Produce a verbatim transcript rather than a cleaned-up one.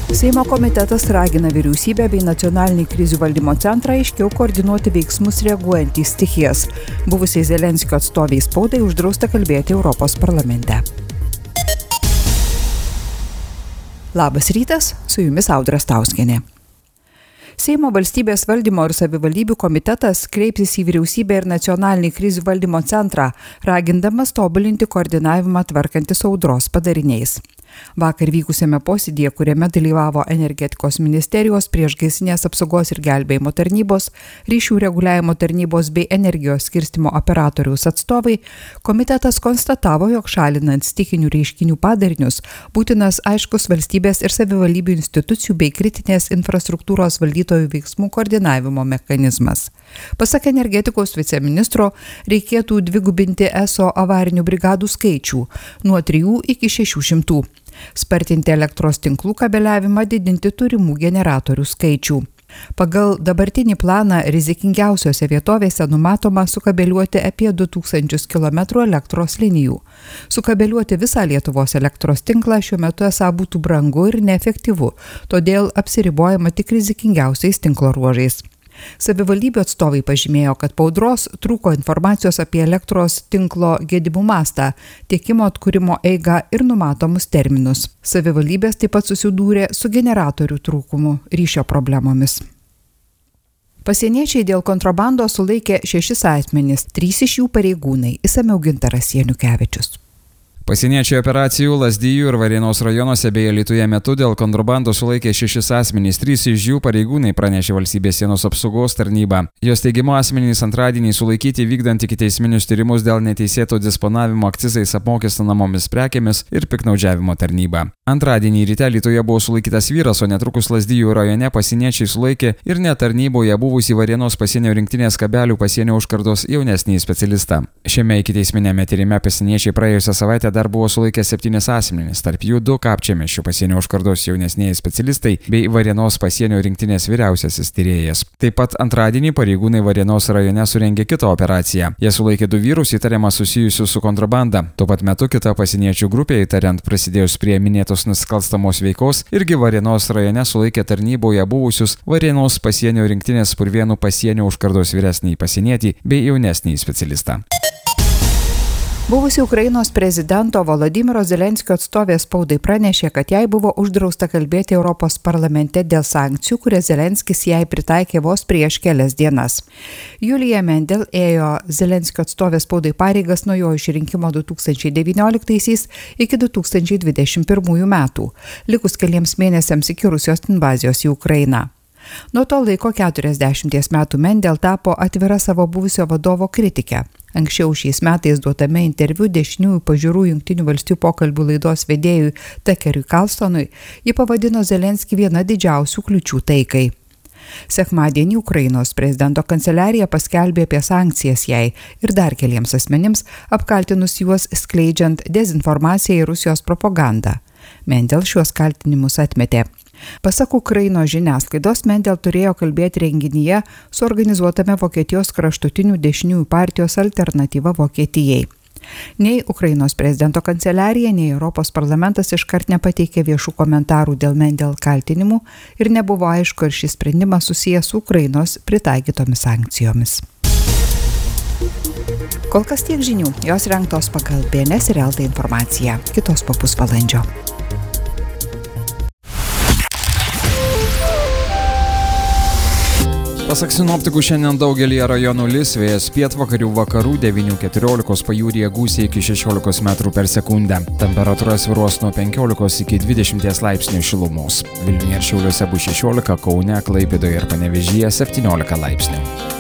Seimo komitetas ragina vyriausybę bei nacionalinį krizių valdymo centrą aiškiau koordinuoti veiksmus reaguojant į stichijas. Buvusiai Zelenskio atstoviai spaudai uždrausta kalbėti Europos parlamente. Labas rytas, su jumis Audra Stauskienė. Seimo valstybės valdymo ir savivaldybių komitetas kreipsis į vyriausybę ir nacionalinį krizių valdymo centrą, ragindamas tobulinti koordinavimą tvarkantis audros padariniais. Vakar vykusiame posėdyje, kuriame dalyvavo energetikos ministerijos, priešgaisrinės apsaugos ir gelbėjimo tarnybos, ryšių reguliavimo tarnybos bei energijos skirstymo operatoriaus atstovai, komitetas konstatavo, jog šalinant stichinių reiškinių padarinius, būtinas aiškus valstybės ir savivaldybių institucijų bei kritinės infrastruktūros valdytojų veiksmų koordinavimo mechanizmas. Pasak energetikos viceministro, reikėtų dvigubinti E S O avarinių brigadų skaičių nuo trijų iki šešių šimtų. Spartinti elektros tinklų kabeliavimą, didinti turimų generatorių skaičių. Pagal dabartinį planą rizikingiausiose vietovėse numatoma sukabeliuoti apie du tūkstančius kilometrų elektros linijų. Sukabeliuoti visą Lietuvos elektros tinklą šiuo metu esą būtų brangu ir neefektyvu, todėl apsiribojama tik rizikingiausiais tinklo ruožais. Savivaldybių atstovai pažymėjo, kad po audros trūko informacijos apie elektros tinklo gedimų mastą, tiekimo atkūrimo eigą ir numatomus terminus. Savivaldybės taip pat susidūrė su generatorių trūkumu, ryšio problemomis. Pasieniečiai dėl kontrabandos sulaikė šešis asmenys, trys iš jų pareigūnai, išsamiau Gintaras Janukevičius. Pasieniečiai operacijų Lazdijų ir Varėnos rajonuose bei Alytuje metu dėl kontrabandos sulaikė šešis asmenys, trys iš jų pareigūnai, pranešė Valstybės sienos apsaugos tarnyba. Jos teigimu asmenys antradienį sulaikyti vykdant ikiteisminius tyrimus dėl neteisėto disponavimo akcizais apmokestinamomis prekėmis ir piktnaudžiavimo tarnyba. Antradienį ryte Alytuje buvo sulaikytas vyras, o netrukus Lazdijų rajone pasieniečiai sulaikė ir net tarnyboje buvusį Varėnos pasienio rinktinės Kabelių pasienio užkardos jaunesnį specialistą. Šiame ikiteisminėme tyrime pasieniečiai praėjusią savaitę dar buvo sulaikę septynis asmenys, tarp jų du Kapčiamiesčio pasienio užkardos jaunesnieji specialistai bei Varėnos pasienio rinktinės vyriausiasis tyrėjas. Taip pat antradienį pareigūnai Varėnos rajone surengė kitą operaciją. Jie sulaikė du vyrus įtariamą susijusius su kontrabanda. Tuo pat metu kita pasieniečių grupė įtariant prasidėjus prie minėtos nusikalstamos veikos irgi Varėnos rajone sulaikė tarnyboje buvusius Varėnos pasienio rinktinės Purvėnų pasienio užkardos vyresnįjį pasienietį bei jaunesnįjį specialistą. Buvusi Ukrainos prezidento Volodymyro Zelenskio atstovė spaudai pranešė, kad jai buvo uždrausta kalbėti Europos parlamente dėl sankcijų, kurias Zelenskis jai pritaikė vos prieš kelias dienas. Julija Mendel ėjo Zelenskio atstovės spaudai pareigas nuo jo išrinkimo du tūkstančiai devynioliktaisiais iki du tūkstančiai dvidešimt pirmųjų metų, likus keliems mėnesiams iki Rusijos invazijos į Ukrainą. Nuo to laiko keturiasdešimties metų Mendel tapo atvira savo buvusio vadovo kritike. Anksčiau šiais metais duotame interviu dešiniųjų pažiūrų Jungtinių valstijų pokalbių laidos vedėjui Takeriui Carlsonui ji pavadino Zelenskį viena didžiausių kliūčių taikai. Sekmadienį Ukrainos prezidento kanceliarija paskelbė apie sankcijas jai ir dar keliems asmenims, apkaltinus juos skleidžiant dezinformaciją ir Rusijos propagandą. Mendel šiuos kaltinimus atmetė. Pasak Ukrainos žiniasklaidos, Mendel turėjo kalbėti renginyje suorganizuotame Vokietijos kraštutinių dešiniųjų partijos Alternatyva Vokietijai. Nei Ukrainos prezidento kanceliarija, nei Europos parlamentas iškart nepateikė viešų komentarų dėl Mendel kaltinimų ir nebuvo aišku, ar šis sprendimas susijęs su Ukrainos pritaikytomis sankcijomis. Kol kas tiek žinių, jos rengtos pagal B N S ir L T informaciją, kitos po pusvalandžio. Pasak sinoptikų, šiandien daugelyje rajonų lis, vėjas pietvakarių vakarų devynių keturiolikos, pajūryje gūsiai iki šešiolikos metrų per sekundę. Temperatūra svyruos nuo penkiolikos iki dvidešimties laipsnių šilumos. Vilniuje ir Šiauliuose bus šešiolika, Kaune, Klaipėdoje ir Panevėžyje septyniolika laipsnių.